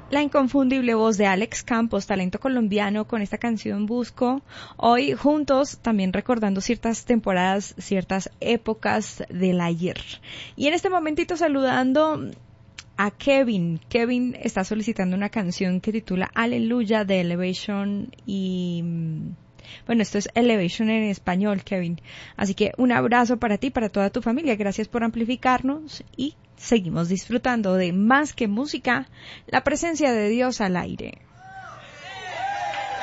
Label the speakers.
Speaker 1: La inconfundible voz de Alex Campos, talento colombiano, con esta canción Busco. Hoy juntos también recordando ciertas temporadas, ciertas épocas del ayer. Y en este momentito saludando a Kevin. Kevin está solicitando una canción que titula Aleluya de Elevation y... Bueno, esto es Elevation en español, Kevin. Así que un abrazo para ti, para toda tu familia. Gracias por amplificarnos y seguimos disfrutando de Más que Música, la presencia de Dios al aire.